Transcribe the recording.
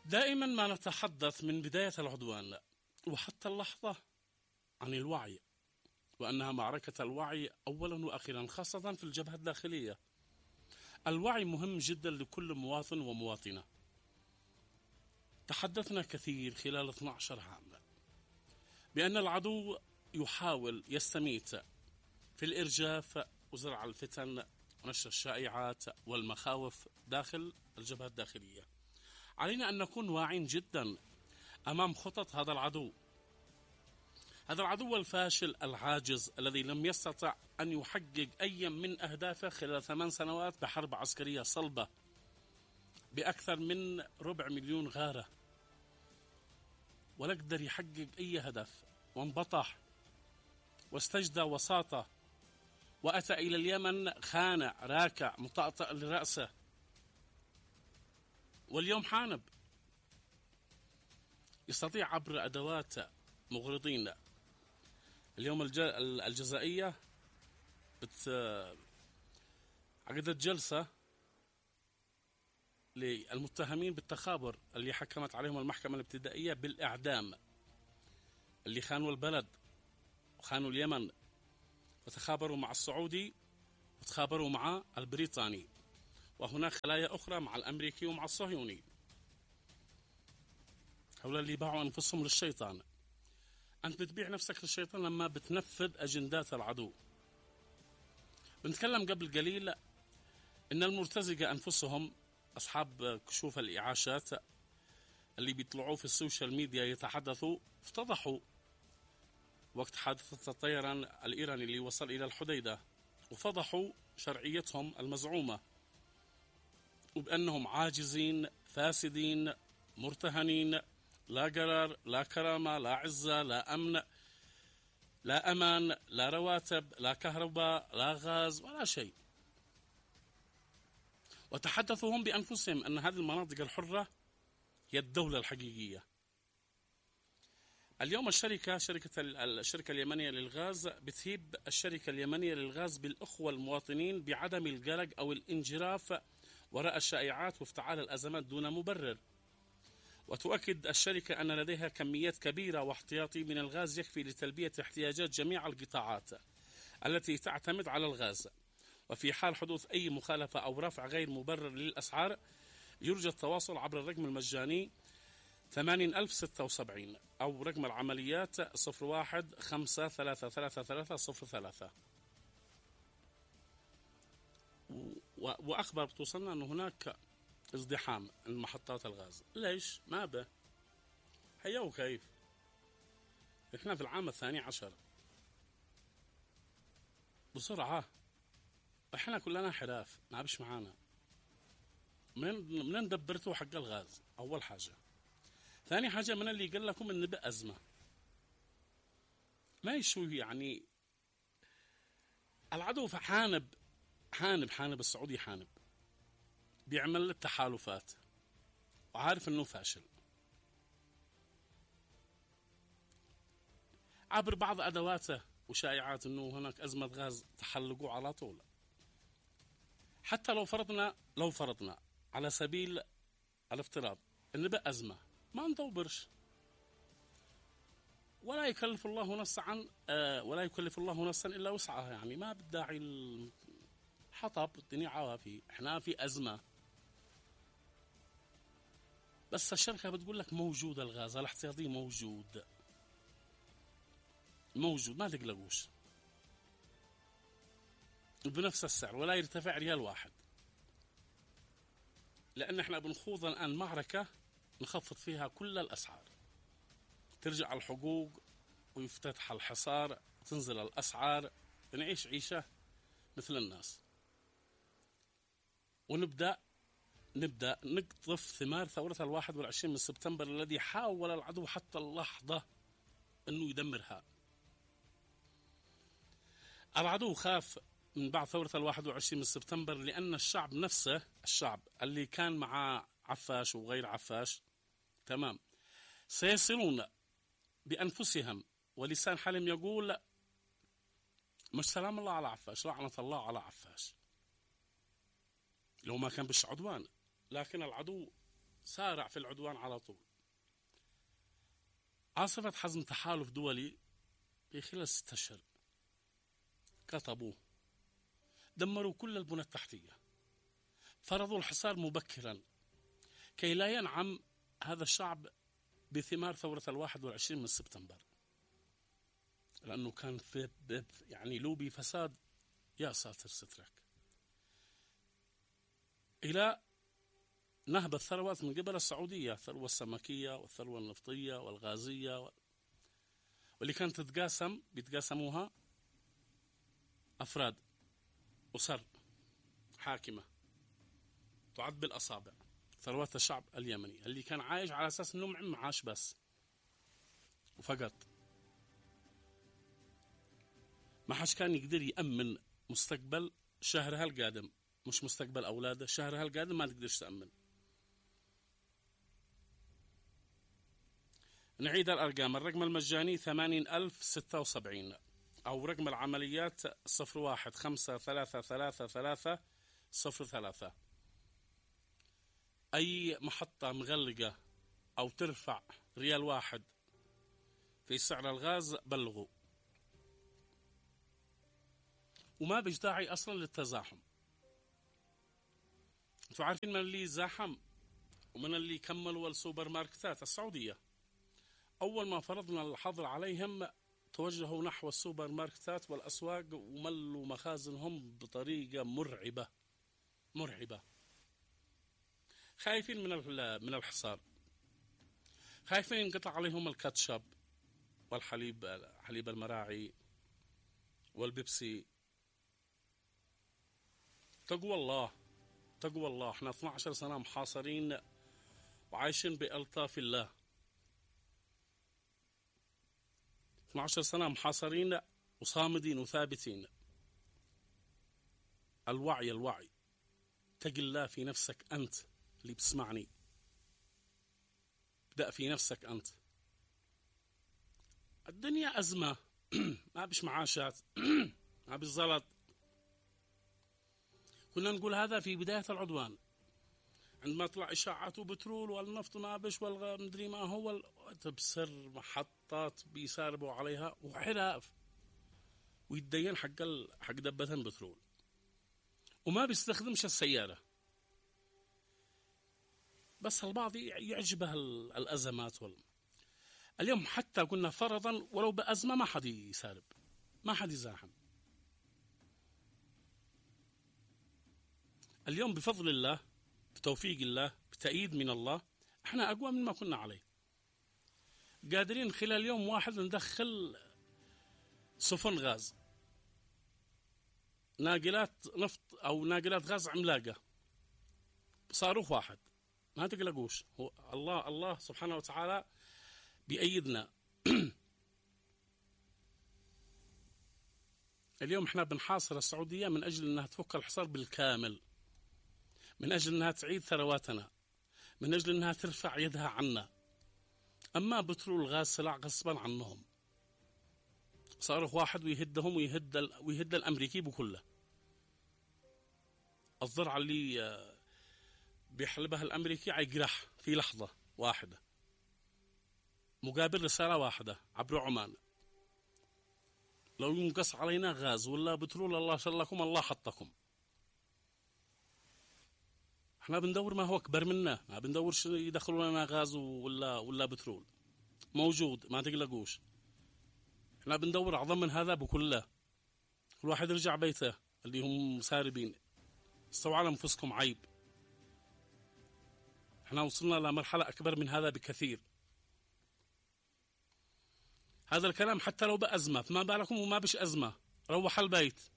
دائما ما نتحدث من بداية العدوان وحتى اللحظة عن الوعي، وأنها معركة الوعي أولا وأخيرا، خاصة في الجبهة الداخلية. الوعي مهم جدا لكل مواطن ومواطنة. تحدثنا كثير خلال 12 عام بأن العدو يحاول يستميت في الإرجاف وزرع الفتن ونشر الشائعات والمخاوف داخل الجبهة الداخلية. علينا أن نكون واعين جدا أمام خطط هذا العدو، هذا العدو الفاشل العاجز الذي لم يستطع أن يحقق أي من أهدافه خلال 8 سنوات بحرب عسكرية صلبة بأكثر من 250,000 غارة، ولا قدر يحقق أي هدف، وانبطح واستجدى وساطة، وأتى إلى اليمن خانع راكع مطأطئ لرأسه، واليوم حانب. يستطيع عبر أدوات مغرضين. اليوم الجزائية عقدت جلسة للمتهمين بالتخابر اللي حكمت عليهم المحكمة الابتدائية بالإعدام، اللي خانوا البلد وخانوا اليمن وتخابروا مع السعودي وتخابروا مع البريطاني، وهناك خلايا أخرى مع الأمريكي ومع الصهيوني. هؤلاء اللي باعوا أنفسهم للشيطان. أنت بتبيع نفسك للشيطان لما بتنفذ أجندات العدو. بنتكلم قبل قليل إن المرتزقة أنفسهم أصحاب كشوف الإعاشات اللي بيطلعوا في السوشيال ميديا يتحدثوا، افتضحوا وقت حادثة الطيران الإيراني اللي وصل إلى الحديدة، وفضحوا شرعيتهم المزعومة، وبأنهم عاجزين فاسدين مرتهنين، لا قرار لا كرامة لا عزة لا أمن لا أمان لا رواتب لا كهرباء لا غاز ولا شيء. وتحدثوا هم بأنفسهم أن هذه المناطق الحرة هي الدولة الحقيقية. اليوم الشركة اليمنية للغاز بتهيب الشركة اليمنية للغاز بالأخوة المواطنين بعدم القلق أو الانجراف وراء الشائعات وافتعال الأزمات دون مبرر. وتؤكد الشركة أن لديها كميات كبيرة واحتياطي من الغاز يكفي لتلبية احتياجات جميع القطاعات التي تعتمد على الغاز، وفي حال حدوث أي مخالفة أو رفع غير مبرر للأسعار يرجى التواصل عبر الرقم المجاني 80,076 أو رقم العمليات 01-5333303. وأخبار بتوصلنا أن هناك ازدحام عند محطات الغاز. ليش؟ ما به هيا وكيف. إحنا في العام 12 بسرعة. إحنا كلنا حراف، ما بش معانا من دبرتوا حق الغاز. أول حاجة. ثاني حاجة، من اللي قال لكم إن بأزمة ما يشوي يعني العدو حانب السعودي حانب بيعمل التحالفات وعارف إنه فاشل عبر بعض أدواته وشائعات إنه هناك أزمة غاز تحلقوا على طول. حتى لو فرضنا على سبيل الافتراض إن بأزمة، ما ندوبرش. ولا يكلف الله نفسا إلا وسعها. يعني ما بداعي الحطب الدنيا عوافي. إحنا في أزمة، بس الشركة بتقول لك موجود الغاز الاحتياطي موجود، ما تقلقوش بنفس السعر ولا يرتفع ريال واحد، لأن احنا بنخوض الآن معركة نخفض فيها كل الأسعار، ترجع الحقوق ويفتتح الحصار وتنزل الأسعار، نعيش عيشة مثل الناس، ونبدأ نقطف ثمار ثورة 21 من سبتمبر الذي حاول العدو حتى اللحظة أنه يدمرها. العدو خاف من بعد ثورة 21 من سبتمبر لأن الشعب نفسه، الشعب اللي كان مع عفاش وغير عفاش، تمام، سيصلون بأنفسهم ولسان حالهم يقول مش سلام الله على عفاش، لعنة الله على عفاش، لو ما كان بالعدوان. لكن العدو سارع في العدوان على طول. عاصفة حزم تحالف دولي في خلال 6 أشهر كتبوه، دمروا كل البنى التحتية، فرضوا الحصار مبكرا كي لا ينعم هذا الشعب بثمار ثورة 21 من سبتمبر، لأنه كان في يعني لوبي فساد يا ساتر سترك، إلى نهب الثروات من قبل السعودية، الثروة السمكية والثروة النفطية والغازية واللي كانت بيتقاسموها أفراد أسر حاكمة تعد بالأصابع، ثروات الشعب اليمني اللي كان عايش على أساس أنه معاش بس وفقط، ما حش كان يقدر يأمن مستقبل شهرها القادم، مش مستقبل أولاده، شهرها القادم ما تقدرش تأمن. نعيد الأرقام. الرقم المجاني 80,076، أو رقم العمليات 01533303. أي محطة مغلقة أو ترفع ريال واحد في سعر الغاز بلغوا، وما بيش داعي أصلا للتزاحم. انتوا عارفين من اللي زاحم ومن اللي كملوا السوبر ماركتات السعودية؟ أول ما فرضنا الحظر عليهم توجهوا نحو السوبر ماركتات والأسواق وملوا مخازنهم بطريقة مرعبة. خايفين من الحصار، خايفين ينقطع عليهم الكاتشب والحليب، حليب المراعي والبيبسي. تقوى الله، احنا 12 سنة محاصرين وعايشين بألطاف الله، 12 سنة محاصرين وصامدين وثابتين. الوعي تقي الله في نفسك أنت اللي بتسمعني، ابدأ في نفسك أنت. الدنيا أزمة ما بيش معاشات ما بيش زلط. كنا نقول هذا في بداية العدوان، عندما طلع إشاعات وبترول والنفط ما بيش والمدري ما هو تبصر محطات بيساربوا عليها وحراف ويتدين حق دبة بترول، وما بيستخدمش السيارة. بس البعض يعجبه الأزمات اليوم حتى قلنا فرضا ولو بأزمة ما حد يسارب، ما حد يزاحم. اليوم بفضل الله، بتوفيق الله، بتأييد من الله، احنا أقوى مما كنا عليه. قادرين خلال يوم واحد ندخل سفن غاز، ناقلات نفط أو ناقلات غاز عملاقة بصاروخ واحد، ما تقلقوش. هو الله سبحانه وتعالى بيأيدنا. اليوم احنا بنحاصر السعودية من أجل أنها تفك الحصار بالكامل، من أجل أنها تعيد ثرواتنا، من أجل أنها ترفع يدها عنا. أما بترول غاز سلع غصبا عنهم، صاروخ واحد ويهدهم ويهد الأمريكي بكله. الضرعة اللي بيحلبها الأمريكي عيقرح في لحظة واحدة مقابل رسالة واحدة عبر عمان. لو ينقص علينا غاز ولا بترول الله شلكم الله حطكم. احنا بندور ما هو أكبر منا، ما بندورش يدخلوا لنا غاز ولا بترول، موجود ما تقلقوش. احنا بندور أعظم من هذا بكله. كل واحد يرجع بيته اللي هم ساربين، استوعوا على أنفسكم عيب. احنا وصلنا لمرحلة أكبر من هذا بكثير. هذا الكلام حتى لو بأزمة، فما بالكم وما بش أزمة، روح البيت